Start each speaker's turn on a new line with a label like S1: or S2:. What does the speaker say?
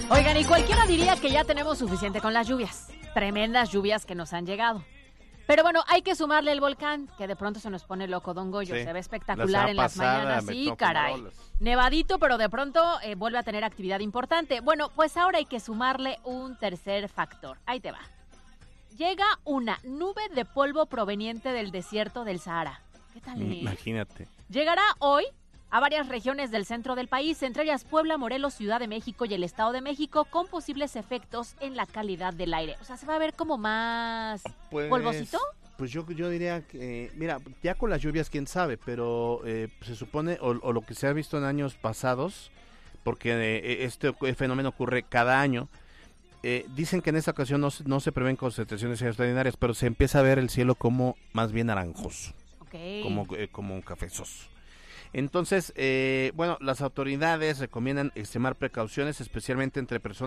S1: Oigan, y cualquiera diría que ya tenemos suficiente con las lluvias. Tremendas lluvias que nos han llegado. Pero bueno, hay que sumarle el volcán, que de pronto se nos pone loco, Don Goyo.
S2: Sí.
S1: Se ve espectacular en las mañanas. Sí, caray.
S2: Fumarolas.
S1: Nevadito, pero de pronto vuelve a tener actividad importante. Bueno, pues ahora hay que sumarle un tercer factor. Ahí te va. Llega una nube de polvo proveniente del desierto del Sahara. ¿Qué tal,
S2: Imagínate.
S1: Llegará hoy a varias regiones del centro del país, entre ellas Puebla, Morelos, Ciudad de México y el Estado de México, con posibles efectos en la calidad del aire. O sea, se va a ver como más polvosito.
S2: Pues yo diría que, mira, ya con las lluvias, quién sabe, pero se supone, o lo que se ha visto en años pasados, porque este fenómeno ocurre cada año, dicen que en esta ocasión no se prevén concentraciones extraordinarias, pero se empieza a ver el cielo como más bien naranjoso, como un cafezoso. Entonces, bueno, las autoridades recomiendan extremar precauciones, especialmente entre personas